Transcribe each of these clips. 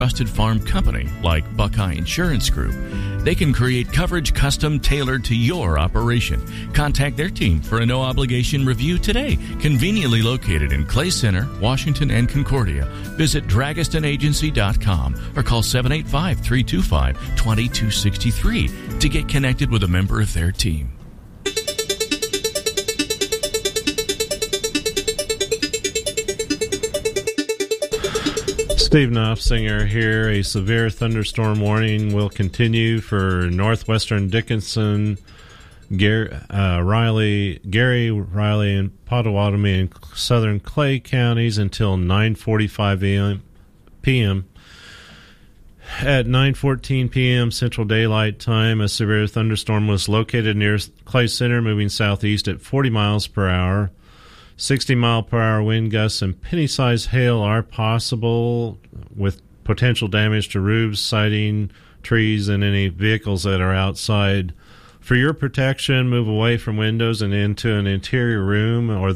trusted farm company like Buckeye Insurance Group. They can create coverage custom tailored to your operation. Contact their team for a no-obligation review today. Conveniently located in Clay Center, Washington, and Concordia. Visit DragistonAgency.com or call 785-325-2263 to get connected with a member of their team. Steve Knopfsinger here. A severe thunderstorm warning will continue for northwestern Dickinson, Gary, Riley, and Pottawatomie and southern Clay counties until 9:45 p.m. At 9:14 p.m. Central Daylight Time, a severe thunderstorm was located near Clay Center, moving southeast at 40 miles per hour. 60-mile-per-hour wind gusts and penny-sized hail are possible, with potential damage to roofs, siding, trees, and any vehicles that are outside. For your protection, move away from windows and into an interior room or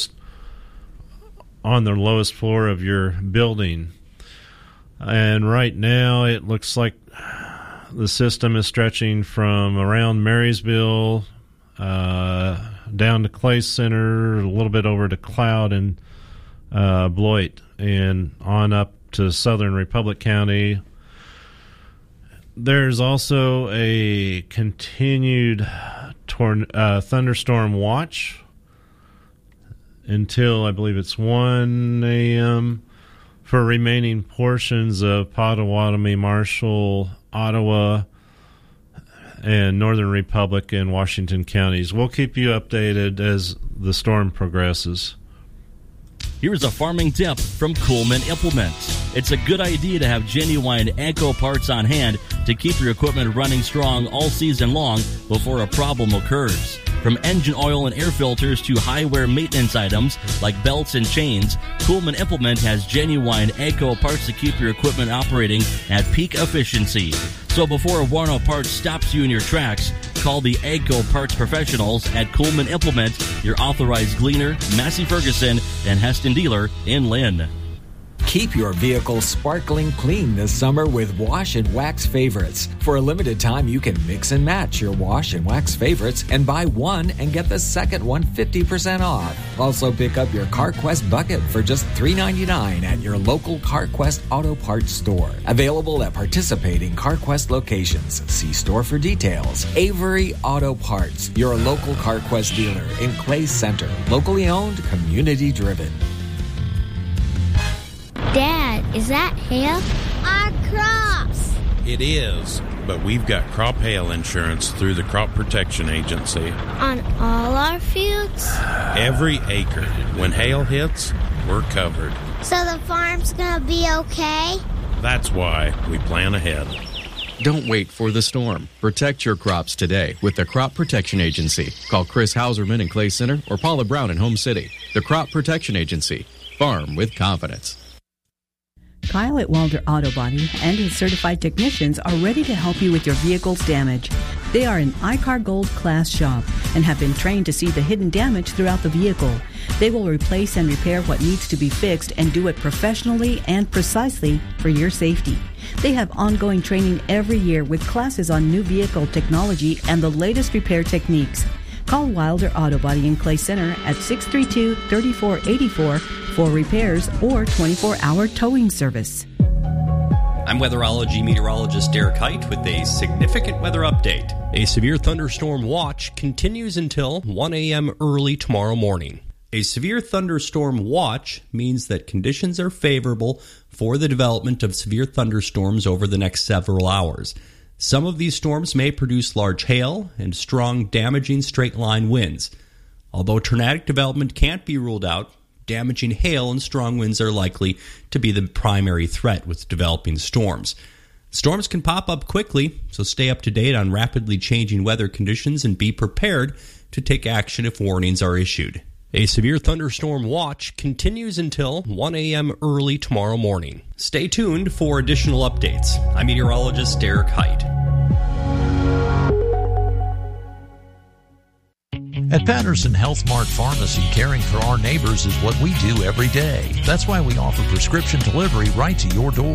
on the lowest floor of your building. And right now, it looks like the system is stretching from around Marysville down to Clay Center, a little bit over to Cloud and Beloit, and on up to southern Republic County. There's also a continued thunderstorm watch until, I believe it's 1 a.m. for remaining portions of Pottawatomie, Marshall, Ottawa, and Northern Republic and Washington counties. We'll keep you updated as the storm progresses. Here's a farming tip from Coleman Implements. It's a good idea to have genuine AGCO parts on hand to keep your equipment running strong all season long before a problem occurs. From engine oil and air filters to high-wear maintenance items like belts and chains, Coleman Implement has genuine AGCO parts to keep your equipment operating at peak efficiency. So before a worn-out part stops you in your tracks, call the AGCO parts professionals at Coleman Implement, your authorized Gleaner, Massey Ferguson, and Heston dealer in Lynn. Keep your vehicle sparkling clean this summer with Wash and Wax Favorites. For a limited time, you can mix and match your Wash and Wax Favorites and buy one and get the second one 50% off. Also pick up your CarQuest bucket for just $3.99 at your local CarQuest Auto Parts store. Available at participating CarQuest locations. See store for details. Avery Auto Parts, your local CarQuest dealer in Clay Center. Locally owned, community driven. Dad, is that hail? Our crops! It is, but we've got crop hail insurance through the Crop Protection Agency. On all our fields? Every acre. When hail hits, we're covered. So the farm's gonna be okay? That's why we plan ahead. Don't wait for the storm. Protect your crops today with the Crop Protection Agency. Call Chris Hauserman in Clay Center or Paula Brown in Home City. The Crop Protection Agency. Farm with confidence. Kyle at Walder Auto Body and his certified technicians are ready to help you with your vehicle's damage. They are an iCar Gold class shop and have been trained to see the hidden damage throughout the vehicle. They will replace and repair what needs to be fixed and do it professionally and precisely for your safety. They have ongoing training every year with classes on new vehicle technology and the latest repair techniques. Call Wilder Auto Body in Clay Center at 632-3484 for repairs or 24-hour towing service. I'm weatherology meteorologist Derek Height with a significant weather update. A severe thunderstorm watch continues until 1 a.m. early tomorrow morning. A severe thunderstorm watch means that conditions are favorable for the development of severe thunderstorms over the next several hours. Some of these storms may produce large hail and strong, damaging straight-line winds. Although tornadic development can't be ruled out, damaging hail and strong winds are likely to be the primary threat with developing storms. Storms can pop up quickly, so stay up to date on rapidly changing weather conditions and be prepared to take action if warnings are issued. A severe thunderstorm watch continues until 1 a.m. early tomorrow morning. Stay tuned for additional updates. I'm meteorologist Derek Height. At Patterson Health Mart Pharmacy, caring for our neighbors is what we do every day. That's why we offer prescription delivery right to your door.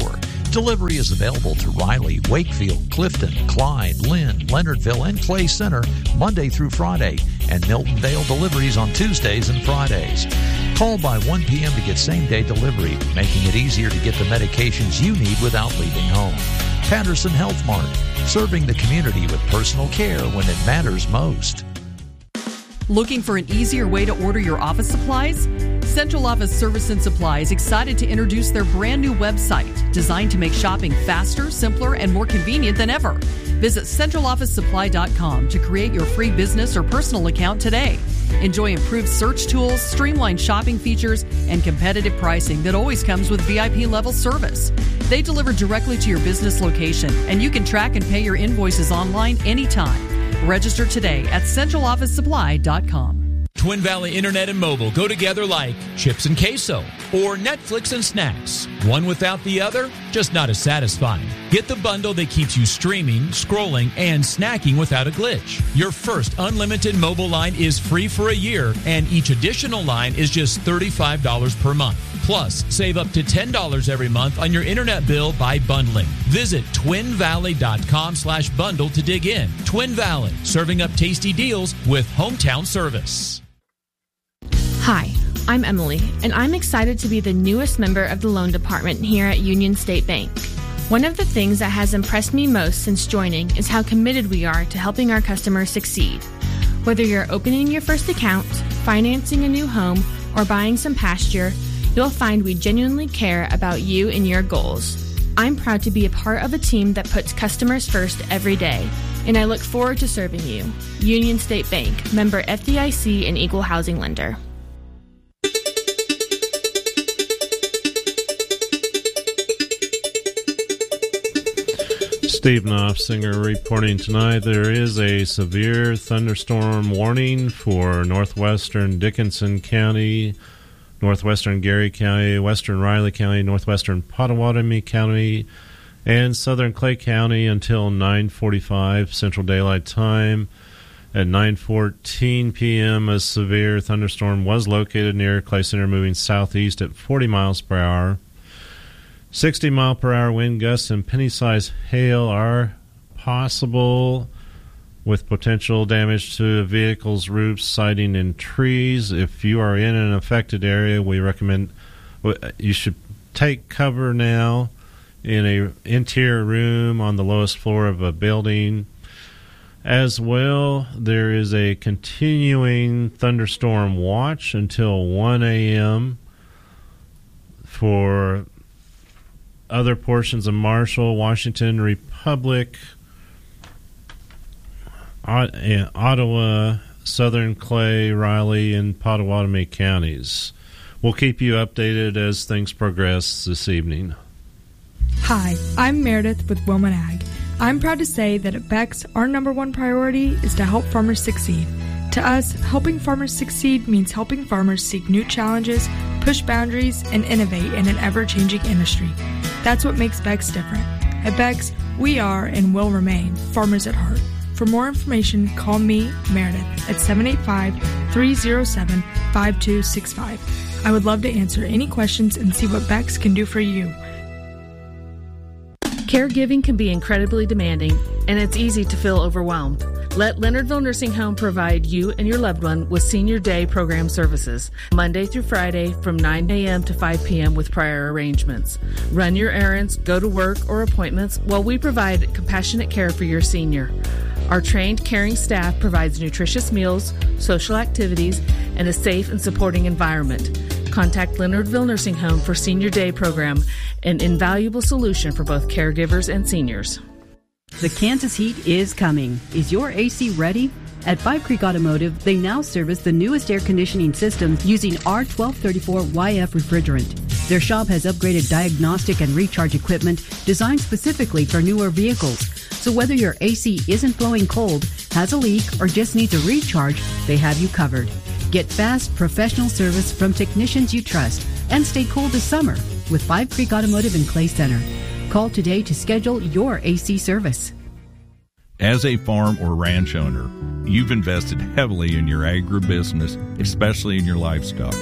Delivery is available to Riley, Wakefield, Clifton, Clyde, Lynn, Leonardville, and Clay Center Monday through Friday, and Miltondale deliveries on Tuesdays and Fridays. Call by 1 p.m. to get same-day delivery, making it easier to get the medications you need without leaving home. Patterson Health Mart, serving the community with personal care when it matters most. Looking for an easier way to order your office supplies? Central Office Service and Supply is excited to introduce their brand new website, designed to make shopping faster, simpler, and more convenient than ever. Visit centralofficesupply.com to create your free business or personal account today. Enjoy improved search tools, streamlined shopping features, and competitive pricing that always comes with VIP-level service. They deliver directly to your business location, and you can track and pay your invoices online anytime. Register today at centralofficesupply.com. Twin Valley Internet and Mobile go together like chips and queso or Netflix and snacks. One without the other, just not as satisfying. Get the bundle that keeps you streaming, scrolling, and snacking without a glitch. Your first unlimited mobile line is free for a year, and each additional line is just $35 per month. Plus, save up to $10 every month on your internet bill by bundling. Visit twinvalley.com/bundle to dig in. Twin Valley, serving up tasty deals with hometown service. Hi, I'm Emily, and I'm excited to be the newest member of the loan department here at Union State Bank. One of the things that has impressed me most since joining is how committed we are to helping our customers succeed. Whether you're opening your first account, financing a new home, or buying some pasture, you'll find we genuinely care about you and your goals. I'm proud to be a part of a team that puts customers first every day, and I look forward to serving you. Union State Bank, member FDIC and equal housing lender. Steve Knopfsinger reporting tonight. There is a severe thunderstorm warning for northwestern Dickinson County, northwestern Gary County, western Riley County, northwestern Pottawatomie County, and southern Clay County until 9:45 Central Daylight Time. At 9:14 p.m., a severe thunderstorm was located near Clay Center, moving southeast at 40 miles per hour. 60-mile-per-hour wind gusts and penny-sized hail are possible, with potential damage to vehicles, roofs, siding, and trees. If you are in an affected area, we recommend you should take cover now in an interior room on the lowest floor of a building. As well, there is a continuing thunderstorm watch until 1 a.m. for other portions of Marshall, Washington, Republic, Ottawa, Southern Clay, Riley, and Pottawatomie counties. We'll keep you updated as things progress this evening. Hi, I'm Meredith with Wilman Ag. I'm proud to say that at Beck's, our number one priority is to help farmers succeed. To us, helping farmers succeed means helping farmers seek new challenges, push boundaries, and innovate in an ever-changing industry. That's what makes Beck's different. At Beck's, we are and will remain farmers at heart. For more information, call me, Meredith, at 785-307-5265. I would love to answer any questions and see what Beck's can do for you. Caregiving can be incredibly demanding, and it's easy to feel overwhelmed. Let Leonardville Nursing Home provide you and your loved one with Senior Day program services, Monday through Friday from 9 a.m. to 5 p.m. with prior arrangements. Run your errands, go to work or appointments while we provide compassionate care for your senior. Our trained, caring staff provides nutritious meals, social activities, and a safe and supporting environment. Contact Leonardville Nursing Home for Senior Day program, an invaluable solution for both caregivers and seniors. The Kansas heat is coming. Is your AC ready? At Five Creek Automotive, they now service the newest air conditioning systems using R1234YF refrigerant. Their shop has upgraded diagnostic and recharge equipment designed specifically for newer vehicles. So whether your AC isn't blowing cold, has a leak, or just needs a recharge, they have you covered. Get fast, professional service from technicians you trust and stay cool this summer with Five Creek Automotive in Clay Center. Call today to schedule your AC service. As a farm or ranch owner, you've invested heavily in your agribusiness, especially in your livestock.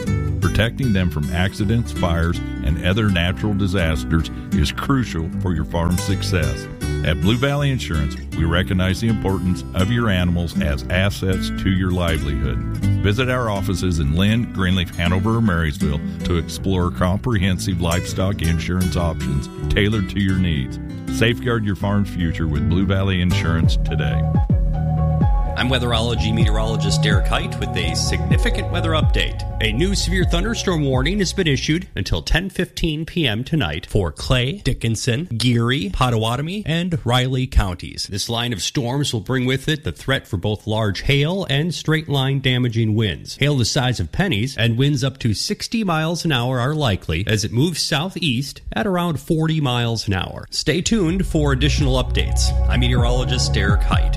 Protecting them from accidents, fires, and other natural disasters is crucial for your farm's success. At Blue Valley Insurance, we recognize the importance of your animals as assets to your livelihood. Visit our offices in Lynn, Greenleaf, Hanover, or Marysville to explore comprehensive livestock insurance options tailored to your needs. Safeguard your farm's future with Blue Valley Insurance today. I'm weatherology meteorologist Derek Height with a significant weather update. A new severe thunderstorm warning has been issued until 10:15 p.m. tonight for Clay, Dickinson, Geary, Pottawatomie, and Riley counties. This line of storms will bring with it the threat for both large hail and straight-line damaging winds. Hail the size of pennies and winds up to 60 miles an hour are likely as it moves southeast at around 40 miles an hour. Stay tuned for additional updates. I'm meteorologist Derek Height.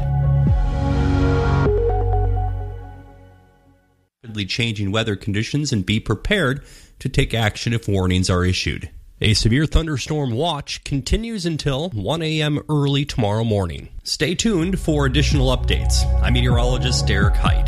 Changing weather conditions and be prepared to take action if warnings are issued. A severe thunderstorm watch continues until 1 a.m. early tomorrow morning. Stay tuned for additional updates. I'm meteorologist Derek Height.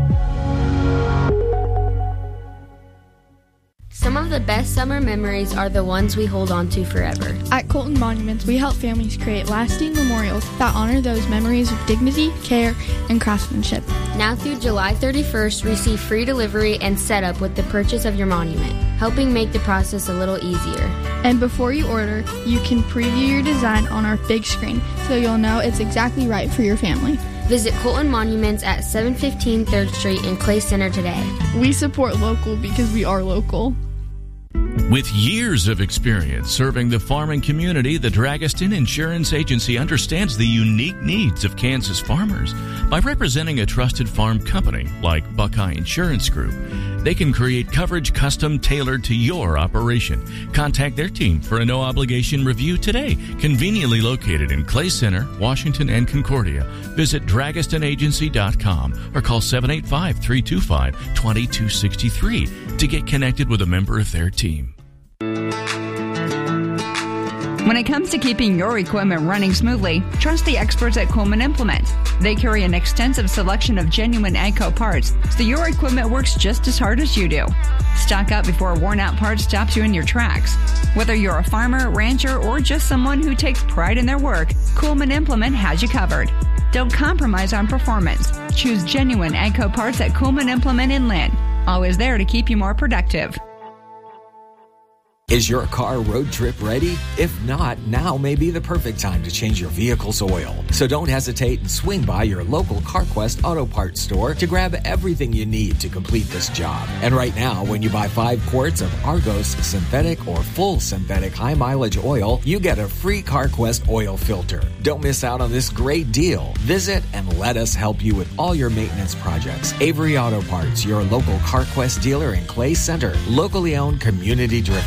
Some of the best summer memories are the ones we hold on to forever. At Colton Monuments, we help families create lasting memorials that honor those memories with dignity, care, and craftsmanship. Now through July 31st, receive free delivery and setup with the purchase of your monument, helping make the process a little easier. And before you order, you can preview your design on our big screen so you'll know it's exactly right for your family. Visit Colton Monuments at 715 3rd Street in Clay Center today. We support local because we are local. With years of experience serving the farming community, the Dragaston Insurance Agency understands the unique needs of Kansas farmers. By representing a trusted farm company like Buckeye Insurance Group, they can create coverage custom tailored to your operation. Contact their team for a no-obligation review today. Conveniently located in Clay Center, Washington, and Concordia. Visit DragastonAgency.com or call 785-325-2263 to get connected with a member of their team. When it comes to keeping your equipment running smoothly, trust the experts at Coleman Implement. They carry an extensive selection of genuine AGCO parts, so your equipment works just as hard as you do. Stock up before a worn-out part stops you in your tracks. Whether you're a farmer, rancher, or just someone who takes pride in their work, Coleman Implement has you covered. Don't compromise on performance. Choose genuine AGCO parts at Coleman Implement in Lynn. Always there to keep you more productive. Is your car road trip ready? If not, now may be the perfect time to change your vehicle's oil. So don't hesitate and swing by your local CarQuest Auto Parts store to grab everything you need to complete this job. And right now, when you buy 5 quarts of Argos synthetic or full synthetic high mileage oil, you get a free CarQuest oil filter. Don't miss out on this great deal. Visit and let us help you with all your maintenance projects. Avery Auto Parts, your local CarQuest dealer in Clay Center. Locally owned, community driven.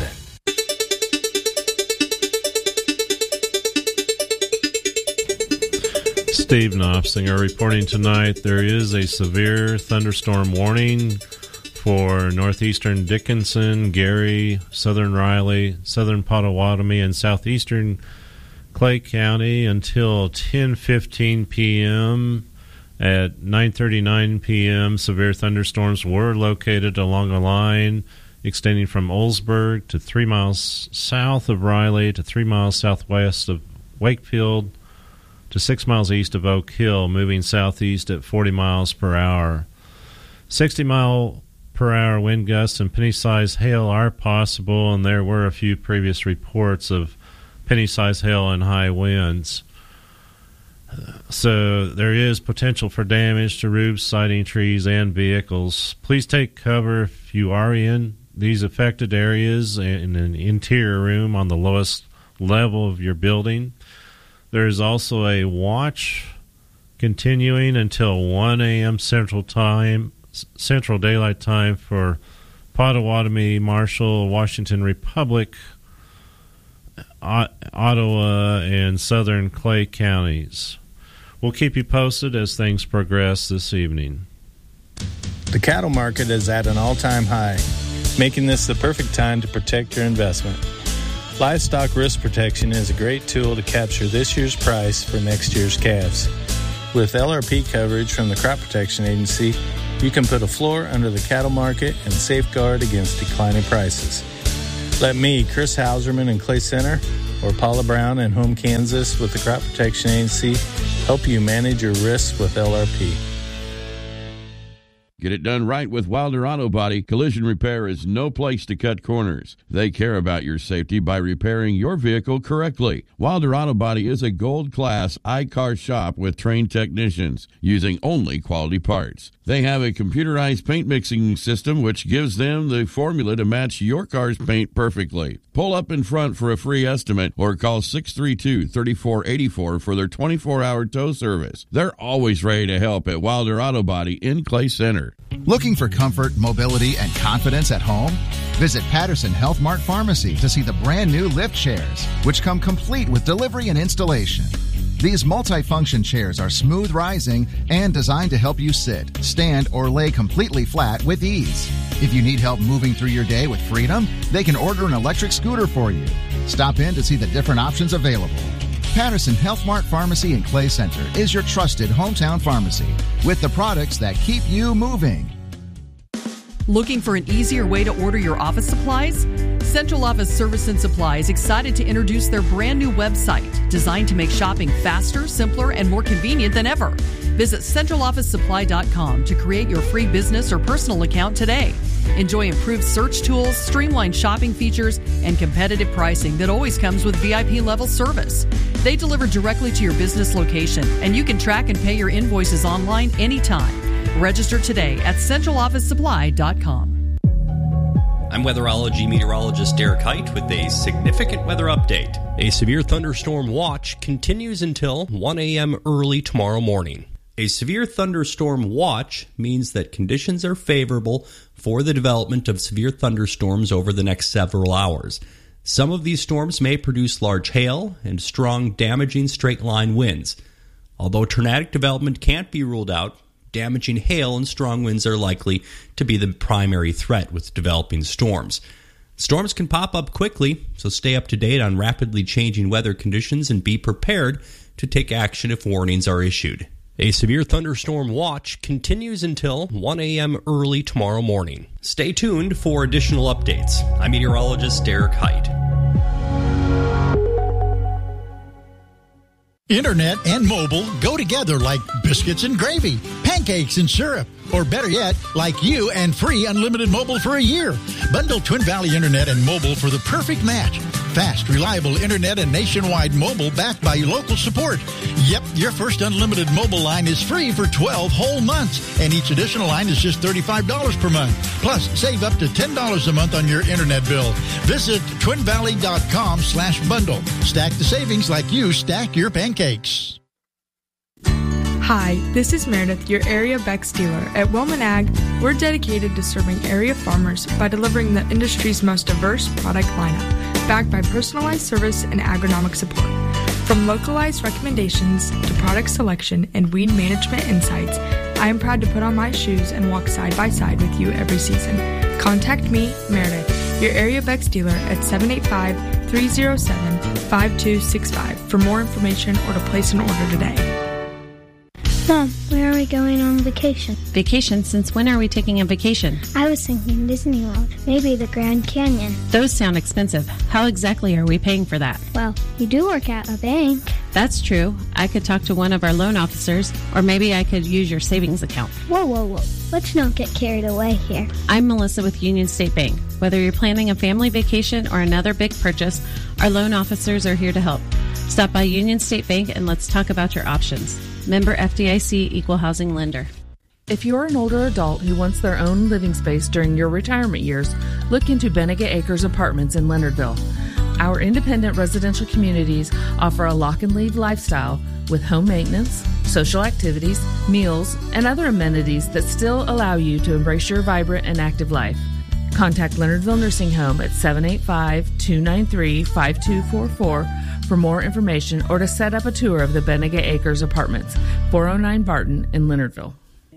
Steve Knopfsinger reporting tonight there is a severe thunderstorm warning for northeastern Dickinson, Geary, southern Riley, southern Pottawatomie, and southeastern Clay County until 10:15 p.m. At 9:39 p.m., severe thunderstorms were located along a line extending from Oldsburg to 3 miles south of Riley to 3 miles southwest of Wakefield to 6 miles east of Oak Hill, moving southeast at 40 miles per hour. 60-mile-per-hour wind gusts and penny-sized hail are possible, and there were a few previous reports of penny-sized hail and high winds. So there is potential for damage to roofs, siding, trees, and vehicles. Please take cover if you are in these affected areas in an interior room on the lowest level of your building. There is also a watch continuing until 1 a.m. Central Daylight Time for Pottawatomie, Marshall, Washington Republic, Ottawa, and southern Clay counties. We'll keep you posted as things progress this evening. The cattle market is at an all-time high, making this the perfect time to protect your investment. Livestock risk protection is a great tool to capture this year's price for next year's calves. With LRP coverage from the Crop Protection Agency, You can put a floor under the cattle market and safeguard against declining prices. Let me, Chris Hauserman in Clay Center, or Paula Brown in Home, Kansas with the Crop Protection Agency help you manage your risks with LRP. Get it done right with Wilder Auto Body. Collision repair is no place to cut corners. They care about your safety by repairing your vehicle correctly. Wilder Auto Body is a gold-class iCar shop with trained technicians using only quality parts. They have a computerized paint mixing system which gives them the formula to match your car's paint perfectly. Pull up in front for a free estimate or call 632-3484 for their 24-hour tow service. They're always ready to help at Wilder Auto Body in Clay Center. Looking for comfort, mobility, and confidence at home? Visit Patterson Health Mart Pharmacy to see the brand new lift chairs, which come complete with delivery and installation. These multi-function chairs are smooth rising and designed to help you sit, stand, or lay completely flat with ease. If you need help moving through your day with freedom, they can order an electric scooter for you. Stop in to see the different options available. Patterson Health Mart Pharmacy in Clay Center is your trusted hometown pharmacy with the products that keep you moving. Looking for an easier way to order your office supplies? Central Office Service and Supply is excited to introduce their brand new website designed to make shopping faster, simpler, and more convenient than ever. Visit centralofficesupply.com to create your free business or personal account today. Enjoy improved search tools, streamlined shopping features, and competitive pricing that always comes with VIP level service. They deliver directly to your business location, and you can track and pay your invoices online anytime. Register today at centralofficesupply.com. I'm weatherology meteorologist Derek Height with a significant weather update. A severe thunderstorm watch continues until 1 a.m. early tomorrow morning. A severe thunderstorm watch means that conditions are favorable for the development of severe thunderstorms over the next several hours. Some of these storms may produce large hail and strong, damaging straight-line winds. Although tornadic development can't be ruled out, damaging hail and strong winds are likely to be the primary threat with developing storms. Storms can pop up quickly, so stay up to date on rapidly changing weather conditions and be prepared to take action if warnings are issued. A severe thunderstorm watch continues until 1 a.m. early tomorrow morning. Stay tuned for additional updates. I'm meteorologist Derek Height. Internet and mobile go together like biscuits and gravy, pancakes and syrup, or better yet, like you and free unlimited mobile for a year. Bundle Twin Valley Internet and mobile for the perfect match. Fast, reliable internet and nationwide mobile backed by local support. Yep, your first unlimited mobile line is free for 12 whole months, and each additional line is just $35 per month. Plus, save up to $10 a month on your internet bill. Visit twinvalley.com/bundle. Stack the savings like you stack your pancakes. Hi, this is Meredith, your area Beck's dealer. At Wilman Ag, we're dedicated to serving area farmers by delivering the industry's most diverse product lineup, backed by personalized service and agronomic support. From localized recommendations to product selection and weed management insights, I am proud to put on my shoes and walk side by side with you every season. Contact me, Meredith, your area Beck's dealer at 785-307-5265 for more information or to place an order today. Mom, where are we going on vacation? Vacation? Since when are we taking a vacation? I was thinking Disney World, maybe the Grand Canyon. Those sound expensive. How exactly are we paying for that? Well, you do work at a bank. That's true. I could talk to one of our loan officers, or maybe I could use your savings account. Whoa, whoa, whoa. Let's not get carried away here. I'm Melissa with Union State Bank. Whether you're planning a family vacation or another big purchase, our loan officers are here to help. Stop by Union State Bank and let's talk about your options. Member FDIC, Equal Housing Lender. If you're an older adult who wants their own living space during your retirement years, look into Benega Acres Apartments in Leonardville. Our independent residential communities offer a lock-and-leave lifestyle with home maintenance, social activities, meals, and other amenities that still allow you to embrace your vibrant and active life. Contact Leonardville Nursing Home at 785-293-5244 for more information or to set up a tour of the Benega Acres Apartments, 409 Barton in Leonardville.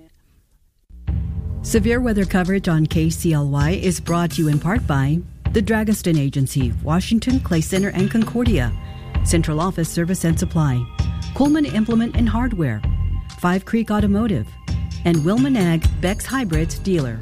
Severe weather coverage on KCLY is brought to you in part by the Dragaston Agency, Washington, Clay Center, and Concordia, Central Office Service and Supply, Coleman Implement and Hardware, Five Creek Automotive, and Wilman Ag, Beck's Hybrids dealer.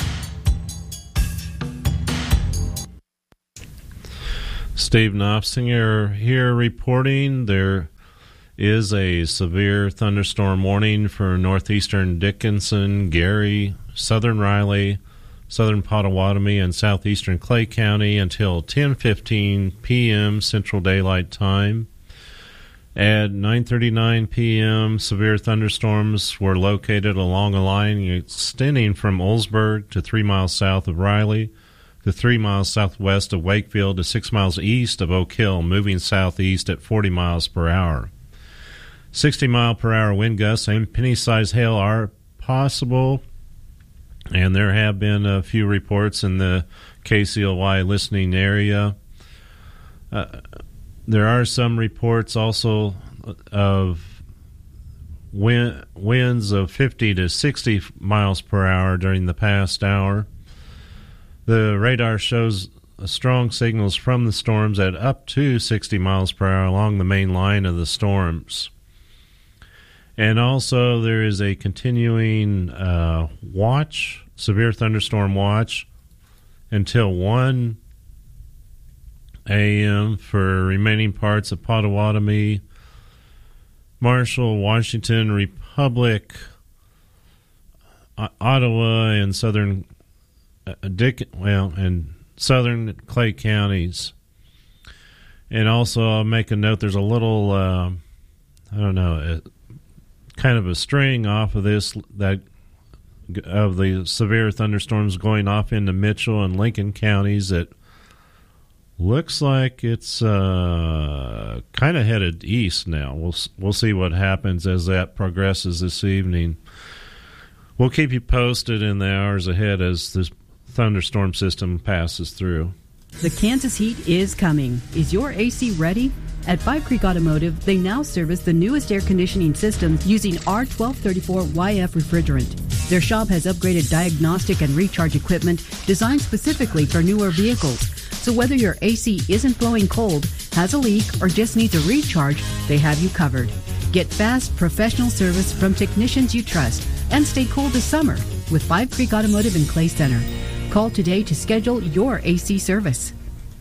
Steve Knopfsinger here reporting. There is a severe thunderstorm warning for northeastern Dickinson, Gary, southern Riley, southern Pottawatomie, and southeastern Clay County until 10:15 p.m. Central Daylight Time. At 9:39 p.m., severe thunderstorms were located along a line extending from Oldsburg to 3 miles south of Riley, to 3 miles southwest of Wakefield, to 6 miles east of Oak Hill, moving southeast at 40 miles per hour. 60-mile-per-hour wind gusts and penny-sized hail are possible, and there have been a few reports in the KCLY listening area. There are some reports also of winds of 50 to 60 miles per hour during the past hour. The radar shows strong signals from the storms at up to 60 miles per hour along the main line of the storms. And also there is a continuing watch, severe thunderstorm watch, until 1 a.m. for remaining parts of Pottawatomie, Marshall, Washington, Republic, Ottawa, and southern southern Clay counties. And also I'll make a note, there's a little kind of a string off of this of the severe thunderstorms going off into Mitchell and Lincoln counties that looks like it's kind of headed east now. We'll see what happens as that progresses this evening. We'll keep you posted in the hours ahead as this thunderstorm system passes through. The Kansas heat is coming. Is your AC ready? At Five Creek Automotive, they now service the newest air conditioning systems using R1234YF refrigerant. Their shop has upgraded diagnostic and recharge equipment designed specifically for newer vehicles. So whether your AC isn't blowing cold, has a leak, or just needs a recharge, they have you covered. Get fast, professional service from technicians you trust and stay cool this summer with Five Creek Automotive in Clay Center. Call today to schedule your AC service.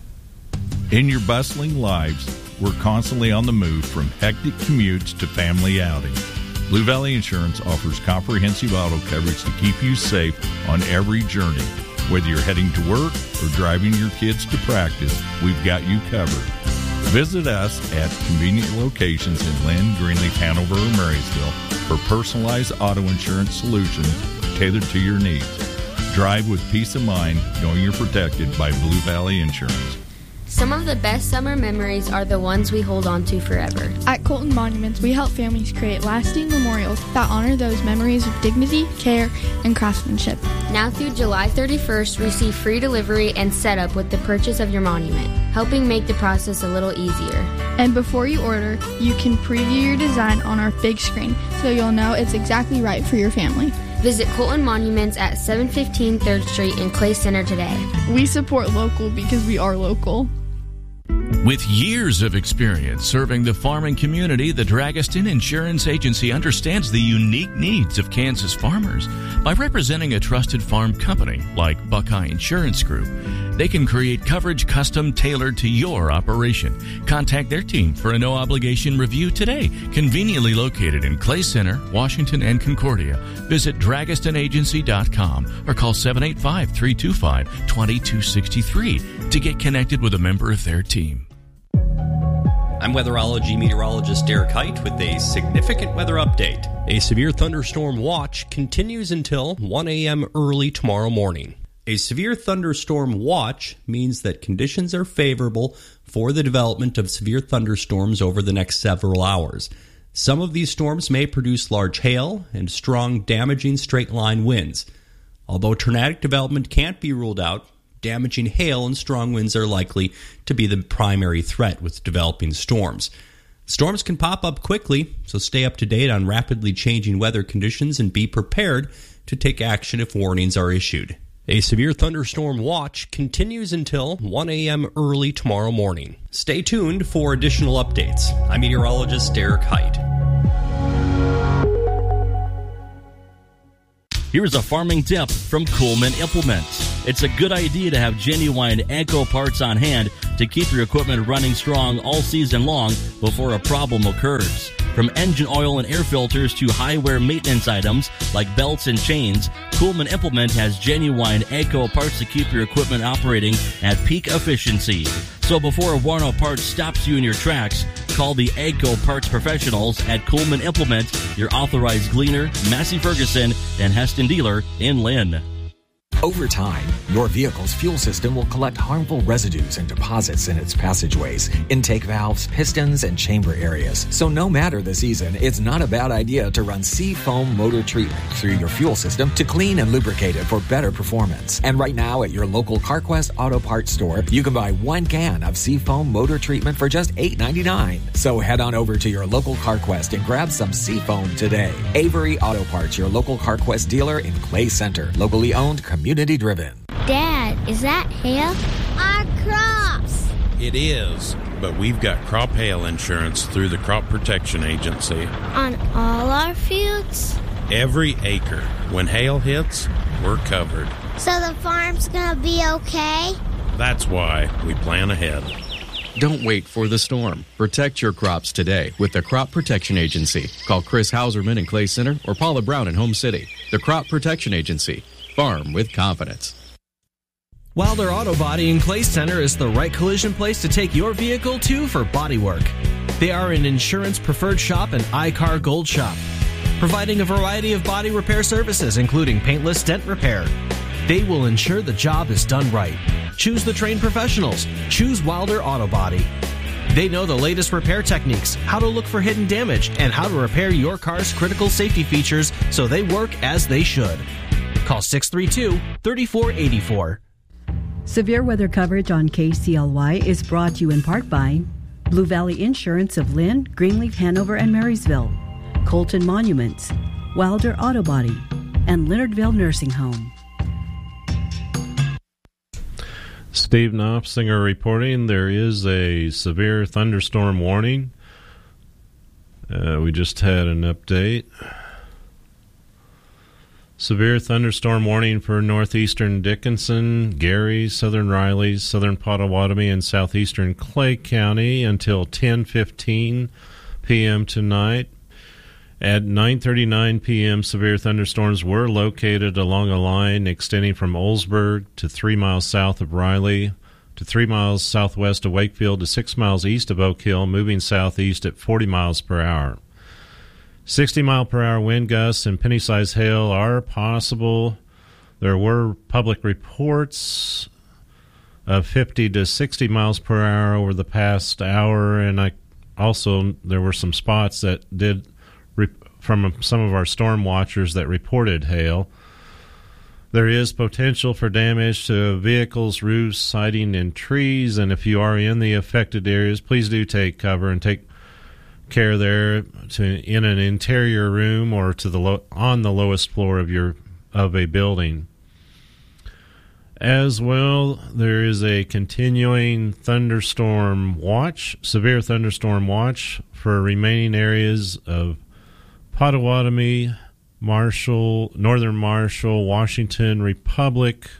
In your bustling lives, we're constantly on the move from hectic commutes to family outings. Blue Valley Insurance offers comprehensive auto coverage to keep you safe on every journey. Whether you're heading to work or driving your kids to practice, we've got you covered. Visit us at convenient locations in Lynn, Greenleaf, Hanover, or Marysville for personalized auto insurance solutions tailored to your needs. Drive with peace of mind knowing you're protected by Blue Valley Insurance. Some of the best summer memories are the ones we hold on to forever. At Colton Monuments, we help families create lasting memorials that honor those memories of dignity, care, and craftsmanship. Now through July 31st, receive free delivery and setup with the purchase of your monument, helping make the process a little easier. And before you order, you can preview your design on our big screen so you'll know it's exactly right for your family. Visit Colton Monuments at 715 3rd Street in Clay Center today. We support local because we are local. With years of experience serving the farming community, the Dragaston Insurance Agency understands the unique needs of Kansas farmers. By representing a trusted farm company like Buckeye Insurance Group, they can create coverage custom tailored to your operation. Contact their team for a no-obligation review today. Conveniently located in Clay Center, Washington, and Concordia. Visit DragastonAgency.com or call 785-325-2263 to get connected with a member of their team. I'm weatherology meteorologist Derek Height with a significant weather update. A severe thunderstorm watch continues until 1 a.m. early tomorrow morning. A severe thunderstorm watch means that conditions are favorable for the development of severe thunderstorms over the next several hours. Some of these storms may produce large hail and strong, damaging straight-line winds. Although tornadic development can't be ruled out, damaging hail and strong winds are likely to be the primary threat with developing storms. Storms can pop up quickly, so stay up to date on rapidly changing weather conditions and be prepared to take action if warnings are issued. A severe thunderstorm watch continues until 1 a.m. early tomorrow morning. Stay tuned for additional updates. I'm meteorologist Derek Height. Here's a farming tip from Coleman Implements. It's a good idea to have genuine AGCO parts on hand to keep your equipment running strong all season long before a problem occurs. From engine oil and air filters to high-wear maintenance items like belts and chains, Coleman Implement has genuine AGCO parts to keep your equipment operating at peak efficiency. So before a worn-out part stops you in your tracks, call the AGCO parts professionals at Coleman Implement, your authorized Gleaner, Massey Ferguson, and Heston dealer in Lynn. Over time, your vehicle's fuel system will collect harmful residues and deposits in its passageways, intake valves, pistons, and chamber areas. So no matter the season, it's not a bad idea to run Seafoam motor treatment through your fuel system to clean and lubricate it for better performance. And right now at your local CarQuest Auto Parts store, you can buy 1 can of Seafoam motor treatment for just $8.99. So head on over to your local CarQuest and grab some Seafoam today. Avery Auto Parts, your local CarQuest dealer in Clay Center. Locally owned, community driven. Dad, is that hail? Our crops! It is, but we've got crop hail insurance through the Crop Protection Agency. On all our fields? Every acre. When hail hits, we're covered. So the farm's gonna be okay? That's why we plan ahead. Don't wait for the storm. Protect your crops today with the Crop Protection Agency. Call Chris Hauserman in Clay Center or Paula Brown in Home City. The Crop Protection Agency. Farm with confidence. Wilder Auto Body in Clay Center is the right collision place to take your vehicle to for body work. They are an insurance preferred shop and iCar Gold shop, providing a variety of body repair services, including paintless dent repair. They will ensure the job is done right. Choose the trained professionals. Choose Wilder Auto Body. They know the latest repair techniques, how to look for hidden damage, and how to repair your car's critical safety features so they work as they should. Call 632-3484. Severe weather coverage on KCLY is brought to you in part by Blue Valley Insurance of Lynn, Greenleaf, Hanover, and Marysville, Colton Monuments, Wilder Auto Body, and Leonardville Nursing Home. Steve Knopfsinger reporting there is a severe thunderstorm warning. We just had an update. Severe thunderstorm warning for northeastern Dickinson, Gary, southern Riley, southern Pottawatomie, and southeastern Clay County until 10:15 p.m. tonight. At 9:39 p.m., severe thunderstorms were located along a line extending from Oldsburg to 3 miles south of Riley, to 3 miles southwest of Wakefield, to 6 miles east of Oak Hill, moving southeast at 40 miles per hour. 60-mile-per-hour wind gusts and penny-sized hail are possible. There were public reports of 50 to 60 miles per hour over the past hour, and there were some spots that did from some of our storm watchers that reported hail. There is potential for damage to vehicles, roofs, siding, and trees, and if you are in the affected areas, please do take cover and take care there in an interior room or on the lowest floor of a building. As well, there is a continuing thunderstorm watch, severe thunderstorm watch for remaining areas of Pottawatomie, Marshall, Northern Marshall, Washington, Republic,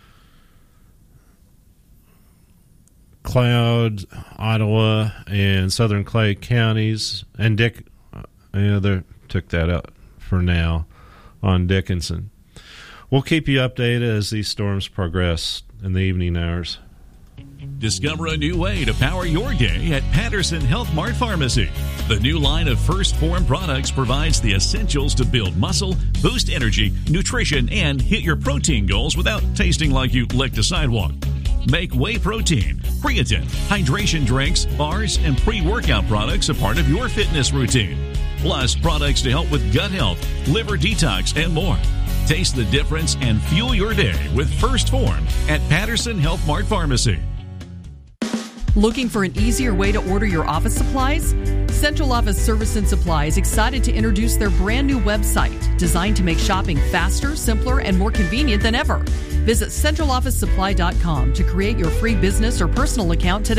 Cloud, Ottawa, and southern Clay counties, and they took that out for now on Dickinson. We'll keep you updated as these storms progress in the evening hours. Discover a new way to power your day at Patterson Health Mart Pharmacy. The new line of First Form products provides the essentials to build muscle, boost energy, nutrition, and hit your protein goals without tasting like you licked a sidewalk. Make whey protein, creatine, hydration drinks, bars, and pre-workout products a part of your fitness routine. Plus, products to help with gut health, liver detox, and more. Taste the difference and fuel your day with First Form at Patterson Health Mart Pharmacy. Looking for an easier way to order your office supplies? Central Office Service and Supply is excited to introduce their brand new website designed to make shopping faster, simpler, and more convenient than ever. Visit centralofficesupply.com to create your free business or personal account today.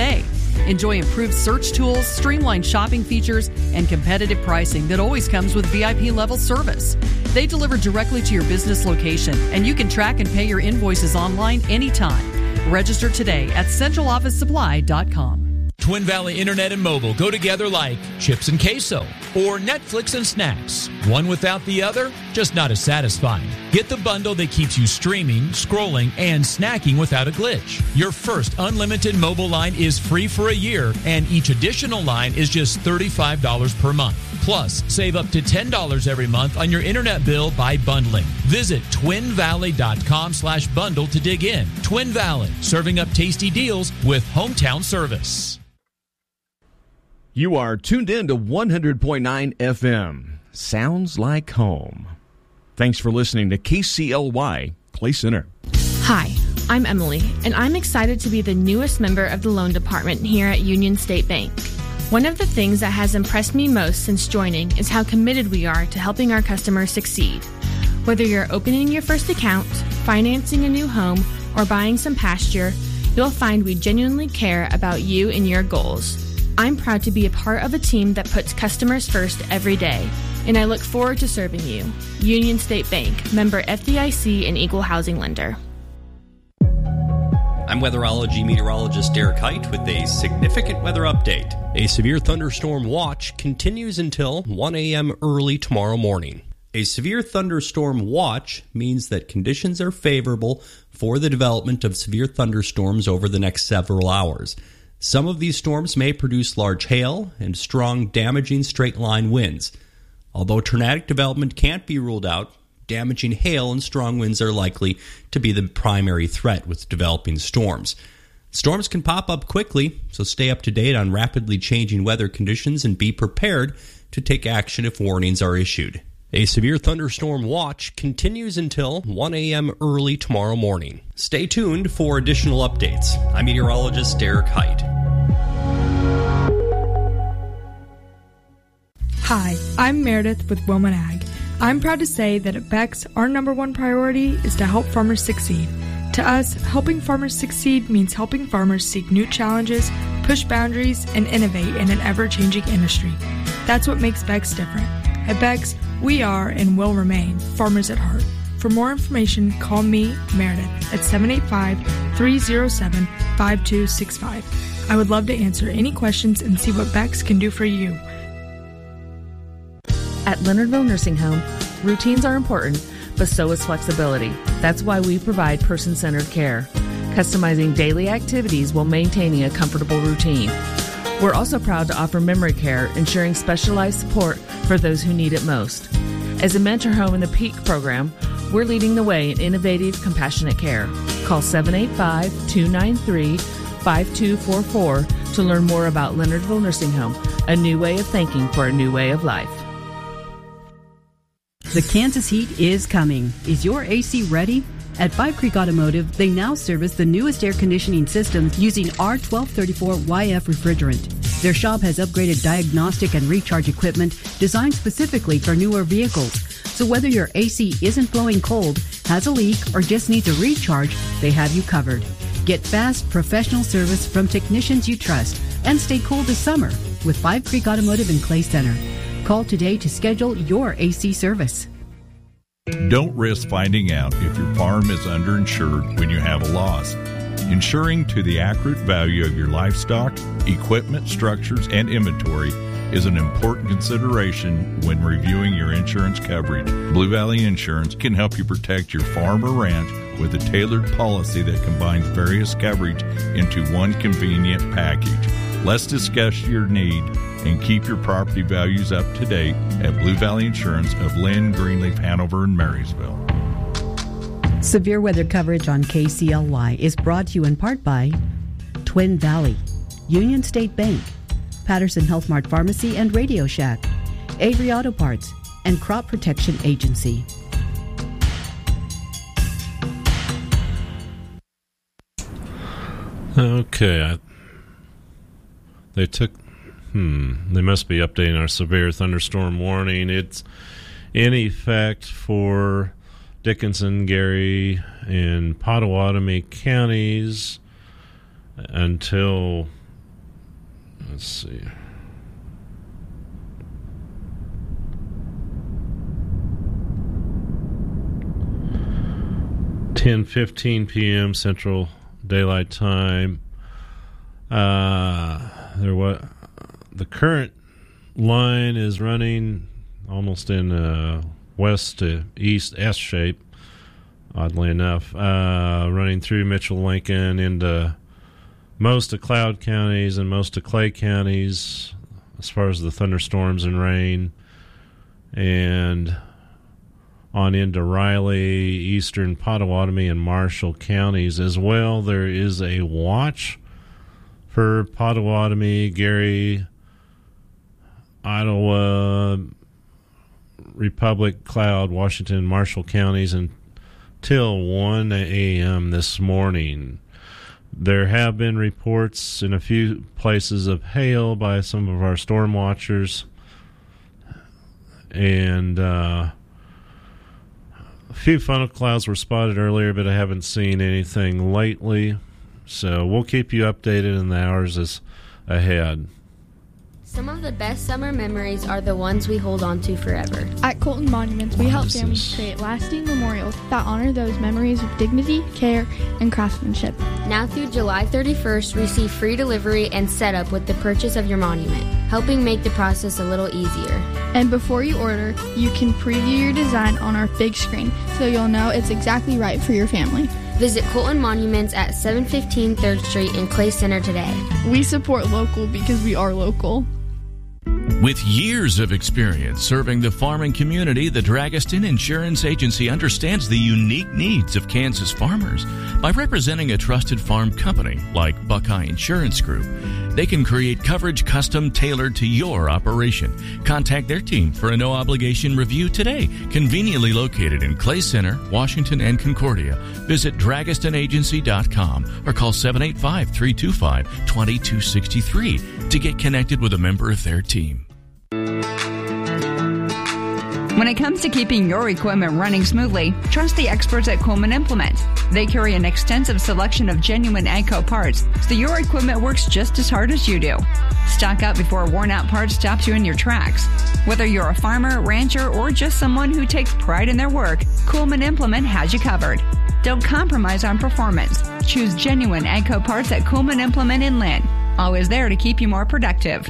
Enjoy improved search tools, streamlined shopping features, and competitive pricing that always comes with VIP level service. They deliver directly to your business location, and you can track and pay your invoices online anytime. Register today at centralofficesupply.com. Twin Valley Internet and Mobile go together like chips and queso or Netflix and snacks. One without the other, just not as satisfying. Get the bundle that keeps you streaming, scrolling, and snacking without a glitch. Your first unlimited mobile line is free for a year, and each additional line is just $35 per month. Plus, save up to $10 every month on your internet bill by bundling. Visit twinvalley.com/bundle to dig in. Twin Valley, serving up tasty deals with hometown service. You are tuned in to 100.9 FM. Sounds like home. Thanks for listening to KCLY Clay Center. Hi, I'm Emily, and I'm excited to be the newest member of the loan department here at Union State Bank. One of the things that has impressed me most since joining is how committed we are to helping our customers succeed. Whether you're opening your first account, financing a new home, or buying some pasture, you'll find we genuinely care about you and your goals. I'm proud to be a part of a team that puts customers first every day, and I look forward to serving you. Union State Bank, member FDIC and equal housing lender. I'm weatherology meteorologist Derek Height with a significant weather update. A severe thunderstorm watch continues until 1 a.m. early tomorrow morning. A severe thunderstorm watch means that conditions are favorable for the development of severe thunderstorms over the next several hours. Some of these storms may produce large hail and strong, damaging straight-line winds. Although tornadic development can't be ruled out, damaging hail and strong winds are likely to be the primary threat with developing storms. Storms can pop up quickly, so stay up to date on rapidly changing weather conditions and be prepared to take action if warnings are issued. A severe thunderstorm watch continues until 1 a.m. early tomorrow morning. Stay tuned for additional updates. I'm meteorologist Derek Height. Hi, I'm Meredith with Wilman Ag. I'm proud to say that at Beck's, our number one priority is to help farmers succeed. To us, helping farmers succeed means helping farmers seek new challenges, push boundaries, and innovate in an ever-changing industry. That's what makes Beck's different. At Beck's, we are and will remain farmers at heart. For more information, call me, Meredith, at 785-307-5265. I would love to answer any questions and see what Beck's can do for you. At Leonardville Nursing Home, routines are important, but so is flexibility. That's why we provide person-centered care, customizing daily activities while maintaining a comfortable routine. We're also proud to offer memory care, ensuring specialized support for those who need it most. As a mentor home in the PEAK program, we're leading the way in innovative, compassionate care. Call 785-293-5244 to learn more about Leonardville Nursing Home, a new way of thinking for a new way of life. The Kansas heat is coming. Is your AC ready? At Five Creek Automotive, they now service the newest air conditioning systems using R1234YF refrigerant. Their shop has upgraded diagnostic and recharge equipment designed specifically for newer vehicles. So whether your AC isn't blowing cold, has a leak, or just needs a recharge, they have you covered. Get fast, professional service from technicians you trust and stay cool this summer with Five Creek Automotive in Clay Center. Call today to schedule your AC service. Don't risk finding out if your farm is underinsured when you have a loss. Insuring to the accurate value of your livestock, equipment, structures, and inventory is an important consideration when reviewing your insurance coverage. Blue Valley Insurance can help you protect your farm or ranch with a tailored policy that combines various coverage into one convenient package. Let's discuss your need and keep your property values up to date at Blue Valley Insurance of Lynn, Greenleaf, Hanover, and Marysville. Severe weather coverage on KCLY is brought to you in part by Twin Valley, Union State Bank, Patterson Health Mart Pharmacy and Radio Shack, Avery Auto Parts, and Crop Protection Agency. Okay, they must be updating our severe thunderstorm warning. It's in effect for Dickinson, Gary, and Pottawatomie counties until Let's see. (10:15 p.m. Central Daylight Time). The current line is running almost in west to east S shape. Oddly enough, running through Mitchell, Lincoln into most of Cloud counties and most of Clay counties as far as the thunderstorms and rain, and on into Riley, eastern Pottawatomie, and Marshall counties as well. There is a watch for Pottawatomie, Gary, Ottawa, Republic, Cloud, Washington, Marshall counties until 1 a.m. this morning. There have been reports in a few places of hail by some of our storm watchers, and a few funnel clouds were spotted earlier, but I haven't seen anything lately. So we'll keep you updated in the hours ahead. Some of the best summer memories are the ones we hold on to forever. At Colton Monuments, we help families create lasting memorials that honor those memories with dignity, care, and craftsmanship. Now through July 31st, receive free delivery and setup with the purchase of your monument, helping make the process a little easier. And before you order, you can preview your design on our big screen so you'll know it's exactly right for your family. Visit Colton Monuments at 715 3rd Street in Clay Center today. We support local because we are local. With years of experience serving the farming community, the Dragaston Insurance Agency understands the unique needs of Kansas farmers. By representing a trusted farm company like Buckeye Insurance Group, they can create coverage custom tailored to your operation. Contact their team for a no-obligation review today. Conveniently located in Clay Center, Washington, and Concordia. Visit DragastonAgency.com or call 785-325-2263 to get connected with a member of their team. When it comes to keeping your equipment running smoothly, trust the experts at Coleman Implement. They carry an extensive selection of genuine AGCO parts, so your equipment works just as hard as you do. Stock up before worn-out parts stops you in your tracks. Whether you're a farmer, rancher, or just someone who takes pride in their work, Coleman Implement has you covered. Don't compromise on performance. Choose genuine AGCO parts at Coleman Implement in Lynn. Always there to keep you more productive.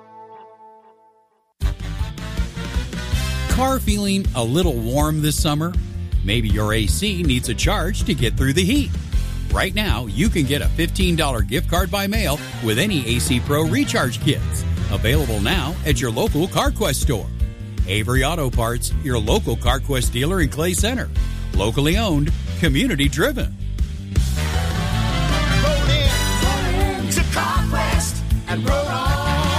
Car feeling a little warm this summer? Maybe your AC needs a charge to get through the heat. Right now, you can get a $15 gift card by mail with any AC Pro recharge kits. Available now at your local CarQuest store. Avery Auto Parts, your local CarQuest dealer in Clay Center. Locally owned, community driven. Roll in to CarQuest and roll on.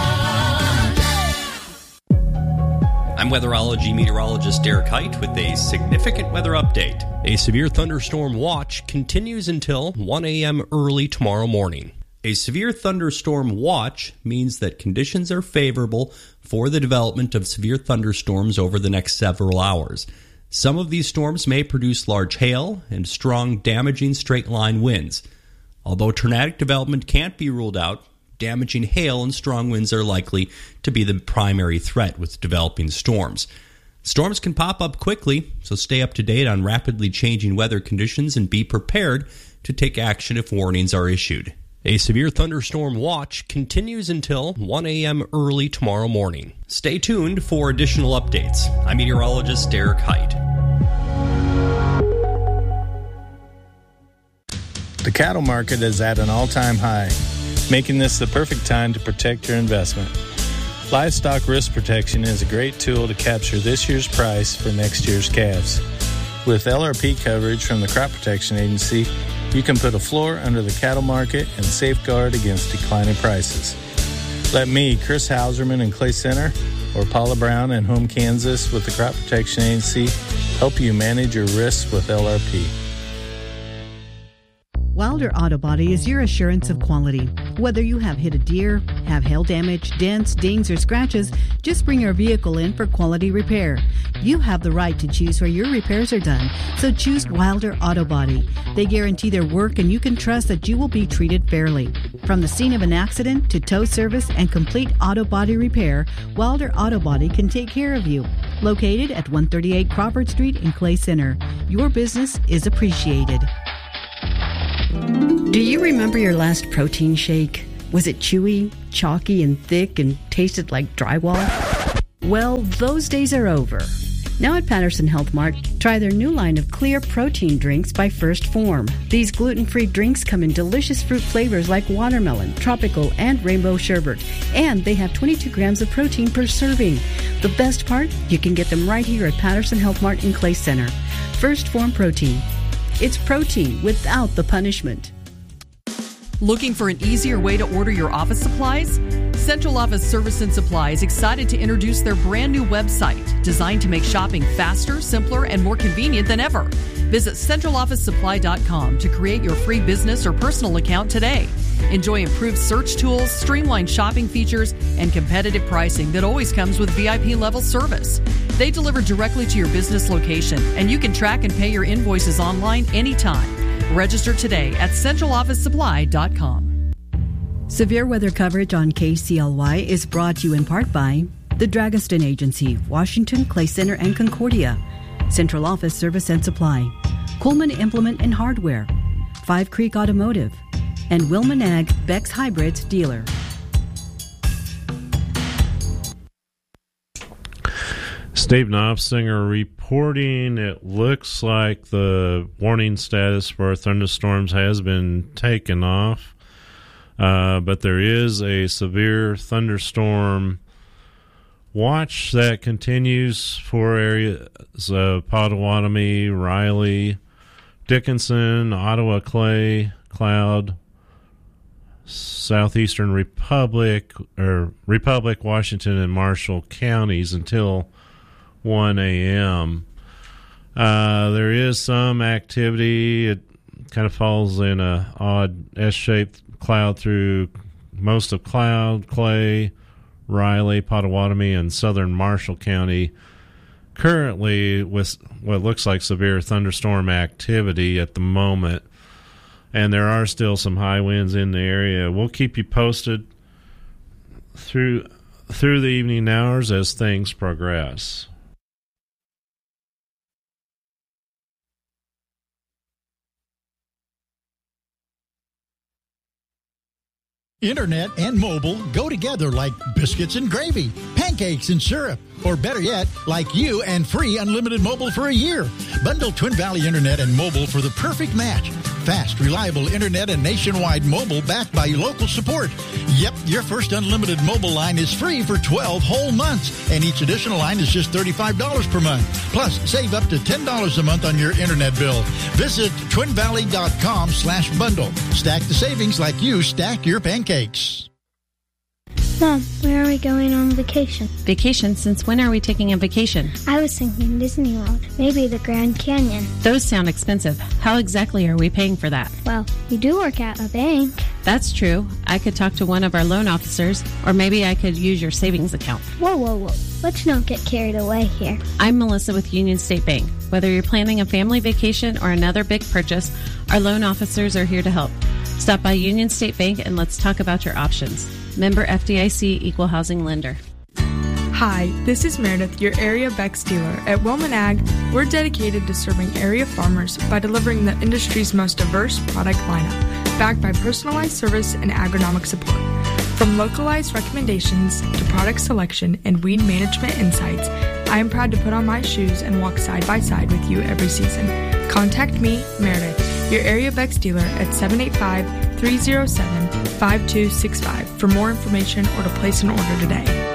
I'm weatherology meteorologist Derek Height with a significant weather update. A severe thunderstorm watch continues until 1 a.m. early tomorrow morning. A severe thunderstorm watch means that conditions are favorable for the development of severe thunderstorms over the next several hours. Some of these storms may produce large hail and strong, damaging straight-line winds. Although tornadic development can't be ruled out, damaging hail and strong winds are likely to be the primary threat with developing storms. Storms can pop up quickly, so stay up to date on rapidly changing weather conditions and be prepared to take action if warnings are issued. A severe thunderstorm watch continues until 1 a.m. early tomorrow morning. Stay tuned for additional updates. I'm meteorologist Derek Height. The cattle market is at an all-time high, making this the perfect time to protect your investment. Livestock risk protection is a great tool to capture this year's price for next year's calves. With LRP coverage from the Crop Protection Agency, you can put a floor under the cattle market and safeguard against declining prices. Let me, Chris Hauserman in Clay Center, or Paula Brown in Home, Kansas with the Crop Protection Agency help you manage your risks with LRP. Wilder Auto Body is your assurance of quality. Whether you have hit a deer, have hail damage, dents, dings, or scratches, just bring your vehicle in for quality repair. You have the right to choose where your repairs are done, so choose Wilder Auto Body. They guarantee their work, and you can trust that you will be treated fairly. From the scene of an accident to tow service and complete auto body repair, Wilder Auto Body can take care of you. Located at 138 Crawford Street in Clay Center. Your business is appreciated. Do you remember your last protein shake? Was it chewy, chalky, and thick and tasted like drywall? Well, those days are over. Now at Patterson Health Mart, try their new line of clear protein drinks by First Form. These gluten-free drinks come in delicious fruit flavors like watermelon, tropical, and rainbow sherbet. And they have 22 grams of protein per serving. The best part? You can get them right here at Patterson Health Mart in Clay Center. First Form Protein. It's protein without the punishment. Looking for an easier way to order your office supplies? Central Office Service and Supply is excited to introduce their brand new website, designed to make shopping faster, simpler, and more convenient than ever. Visit centralofficesupply.com to create your free business or personal account today. Enjoy improved search tools, streamlined shopping features, and competitive pricing that always comes with VIP level service. They deliver directly to your business location, and you can track and pay your invoices online anytime. Register today at centralofficesupply.com. Severe weather coverage on KCLY is brought to you in part by the Dragaston Agency, Washington, Clay Center, and Concordia, Central Office Service and Supply, Coleman Implement and Hardware, Five Creek Automotive, and Wilman Ag Beck's Hybrids dealer. Steve Knopfsinger reporting it looks like the warning status for thunderstorms has been taken off, but there is a severe thunderstorm watch that continues for areas of Potawatomi, Riley, Dickinson, Ottawa, Clay, Cloud, Southeastern Republic, Washington, and Marshall counties until 1 a.m. There is some activity. It kind of falls in a odd S-shaped cloud through most of Cloud, Clay, Riley, Potawatomi, and southern Marshall County. Currently with what looks like severe thunderstorm activity at the moment, and there are still some high winds in the area. We'll keep you posted through the evening hours as things progress. Internet and mobile go together like biscuits and gravy, pancakes and syrup, or better yet, like you and free unlimited mobile for a year. Bundle Twin Valley Internet and mobile for the perfect match. Fast, reliable internet and nationwide mobile backed by local support. Yep, your first unlimited mobile line is free for 12 whole months, and each additional line is just $35 per month. Plus, save up to $10 a month on your internet bill. Visit twinvalley.com/bundle. Stack the savings like you stack your pancakes. Mom, where are we going on vacation? Vacation? Since when are we taking a vacation? I was thinking Disney World, maybe the Grand Canyon. Those sound expensive. How exactly are we paying for that? Well, you do work at a bank. That's true. I could talk to one of our loan officers, or maybe I could use your savings account. Whoa. Let's not get carried away here. I'm Melissa with Union State Bank. Whether you're planning a family vacation or another big purchase, our loan officers are here to help. Stop by Union State Bank and let's talk about your options. Member FDIC, Equal Housing Lender. Hi, this is Meredith, your area Beck's dealer. At Wilman Ag, we're dedicated to serving area farmers by delivering the industry's most diverse product lineup, backed by personalized service and agronomic support. From localized recommendations to product selection and weed management insights, I am proud to put on my shoes and walk side by side with you every season. Contact me, Meredith, your area Beck's dealer at 785-307-5265 for more information or to place an order today.